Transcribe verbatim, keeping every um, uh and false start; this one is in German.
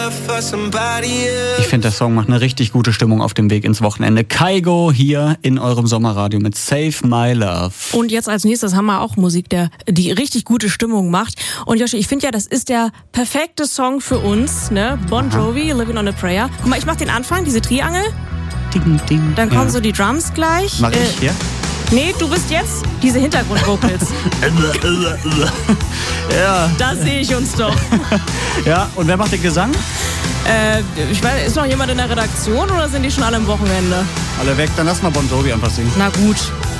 Ich finde, der Song macht eine richtig gute Stimmung auf dem Weg ins Wochenende. Kygo hier in eurem Sommerradio mit Save My Love. Und jetzt als nächstes haben wir auch Musik, der die richtig gute Stimmung macht. Und Joshi, ich finde ja, das ist der perfekte Song für uns, ne? Bon Jovi, Living on a Prayer. Guck mal, ich mach den Anfang, diese Triangel. Ding, ding. Dann kommen ja. so die Drums gleich. Mach ich äh, hier? Nee, du bist jetzt diese Hintergrundvocals. Ja. Das sehe ich uns doch. Ja, und wer macht den Gesang? Äh, ich weiß, ist noch jemand in der Redaktion oder sind die schon alle am Wochenende? Alle weg, dann lass mal Bon Jovi einfach singen. Na gut.